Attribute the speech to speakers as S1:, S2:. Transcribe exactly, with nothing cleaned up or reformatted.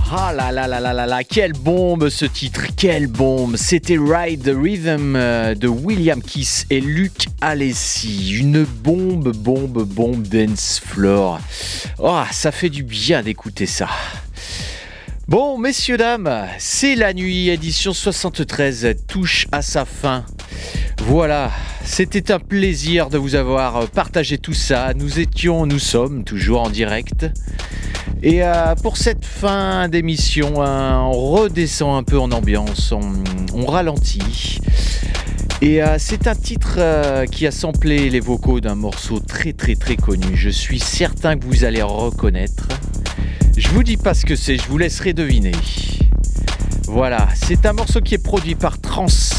S1: Ah là là là là là là, quelle bombe ce titre, quelle bombe. C'était Ride the Rhythm de William Keys et Luc Alessi. Une bombe, bombe, bombe dance floor. Oh, ça fait du bien d'écouter ça. Bon, messieurs, dames, c'est la nuit, édition soixante-treize, touche à sa fin. Voilà, c'était un plaisir de vous avoir partagé tout ça. Nous étions, nous sommes toujours en direct. Et euh, pour cette fin d'émission, hein, on redescend un peu en ambiance, on, on ralentit. Et euh, c'est un titre euh, qui a samplé les vocaux d'un morceau très très très connu. Je suis certain que vous allez reconnaître. Je vous dis pas ce que c'est, je vous laisserai deviner. Voilà, c'est un morceau qui est produit par Trans.